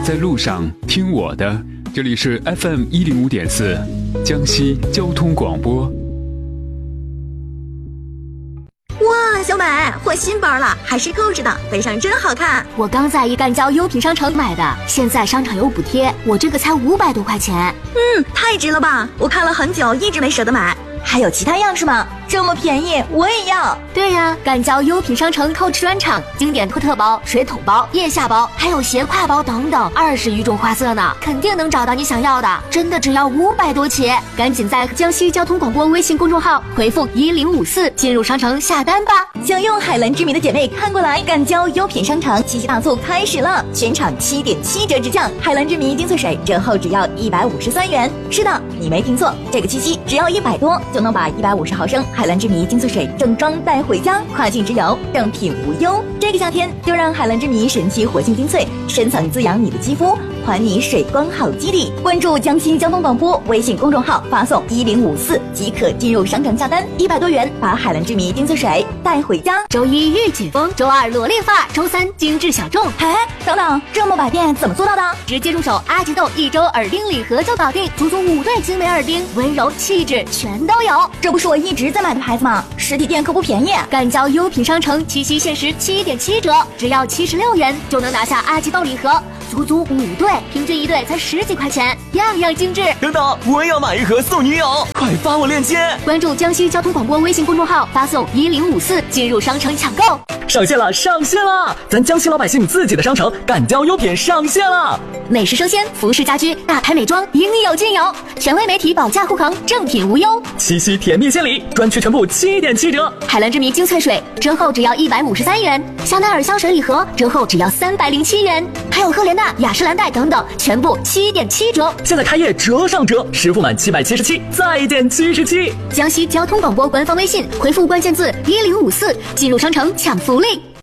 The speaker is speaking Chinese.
在路上听我的，这里是 FM105.4 江西交通广播。 哇，小美，换新包了，还是扣着的，背上真好看。 我刚在一干交优品商城买的，现在商场有补贴，我这个才500多块钱。 太值了吧！我看了很久，一直没舍得买。还有其他样式吗？这么便宜，我也要。 对呀，干交优品商城Coach专场，经典托特包、水桶包、腋下包，还有斜挎包等等，20余种花色呢，肯定能找到你想要的。真的只要500多起，赶紧在江西交通广播微信公众号回复1054进入商城下单吧。 想用海蓝之谜的姐妹看过来，干交优品商场七夕大促开始了，全场7.7折直降，海蓝之谜精粹水折后只要153元。是的，你没听错，这个七夕只要100多就能把150毫升海蓝之谜精粹水正装带回家，跨境直邮，正品无忧。这个夏天就让海蓝之谜神奇活性精粹深层滋养你的肌肤，还你水光好肌理。关注江西交通广播微信公众号，发送1054即可进入商城下单，100多元把海蓝之谜精粹水带回家。 周一御姐风，周二萝莉发，周三精致小众。 等等，这么百变怎么做到的？ 直接入手阿吉豆1周耳钉礼盒就搞定，足足5对精美耳钉，温柔气质全都有。 这不是我一直在买的牌子吗？实体店可不便宜。 干交优品商城七夕限时7.7折，只要76元就能拿下阿吉豆礼盒，足足5对，平均1对才10几块钱，样样精致。 等等，我也要买一盒送女友，快发我链接。 关注江西交通广播微信公众号，发送1054进入商城抢购。 上线了，上线了！咱江西老百姓自己的商城干交优品上线了。 美食生鲜、服饰家居、大牌美妆，应有尽有，权威媒体保驾护航，正品无忧。 七夕甜蜜献礼，专区全部7.7折。 海蓝之谜精粹水折后只要153元，香奈儿香水礼盒折后只要307元，还有赫莲娜、雅诗兰黛等等，全部7.7折。 现在开业折上折，实付满777再减77。 江西交通广播官方微信回复关键字1054进入商城抢福利。